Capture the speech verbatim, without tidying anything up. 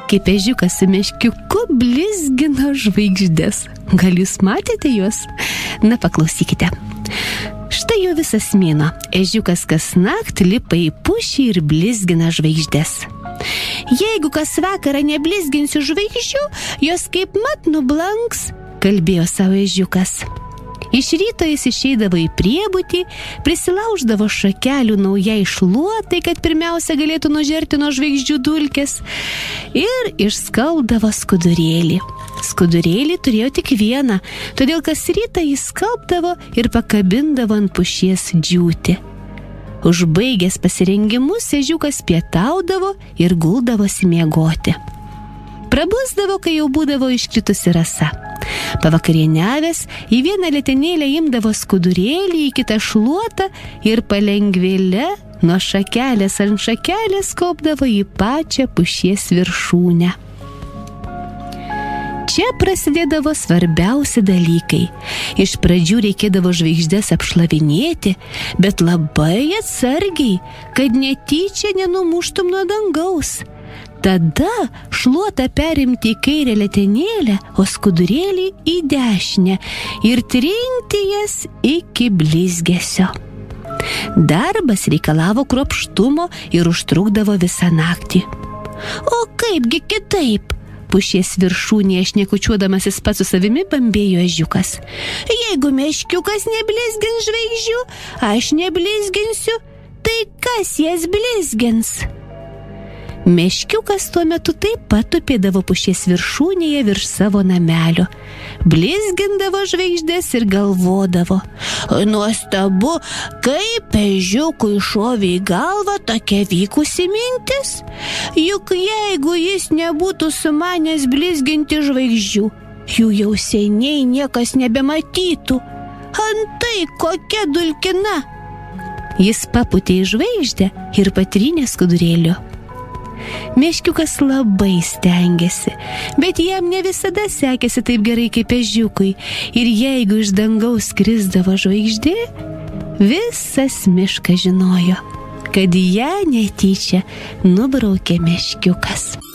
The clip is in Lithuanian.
kaip ežiukas su meškiuku blizgino žvaigždės. Gal jūs matėte juos? Na, paklausykite. Štai jau visas mėnuo. Ežiukas kasnakt lipa į pušį ir blizgina žvaigždės. Jeigu kas vakarą neblizginsiu žvaigždžių, jos kaip mat nublanks, kalbėjo savo ežiukas. Iš ryto jis išeidavo į priebutį, prisilauždavo šakelių naujai šluotai, kad pirmiausia galėtų nužerti nuo žvaigždžių dulkės, ir išskalbdavo skudurėlį. Skudurėlį turėjo tik vieną, todėl kas rytą jis skalbdavo ir pakabindavo ant pušies džiūti. Užbaigęs pasirengimus, ežiukas pietaudavo ir guldavosi miegoti. Prabusdavo, kai jau būdavo iškritusi rasa. Pavakarieniavęs, į vieną letenėlę imdavo skudurėlį, į kitą šluotą ir palengvėle nuo šakelės ant šakelės kopdavo į pačią pušies viršūnę. Čia prasidėdavo svarbiausi dalykai. Iš pradžių reikėdavo žvaigždės apšlavinėti, bet labai atsargiai, kad netyčia nenumuštum nuo dangaus. Tada šluotą perimti į kairę letenėlę, o skudurėlį į dešinę ir trinti jas iki blizgesio. Darbas reikalavo kruopštumo ir užtrukdavo visą naktį. O kaipgi kitaip? Pušies viršūnėje šnekučiuodamasis pats su savimi bambėjo ežiukas. Jeigu meškiukas neblizgins žvaigždžių, aš neblizginsiu, tai kas jas blizgins? Meškiukas tuo metu taip pat tupėdavo pušies viršūnėje virš savo namelio. Blizgindavo žvaigždės ir galvodavo. Nuostabu, kaip ežiukui šovė į galvą tokia vykusi mintis. Juk jeigu jis nebūtų sumanęs blizginti žvaigždžių, jų jau seniai niekas nebematytų. Antai kokia dulkina. Jis papūtė į žvaigždę ir patrynė skudurėliu. Meškiukas labai stengėsi, bet jam ne visada sekėsi taip gerai kaip ežiukui, ir jeigu iš dangaus krisdavo žvaigždė, visas miškas žinojo, kad ją netyčia nubraukė meškiukas.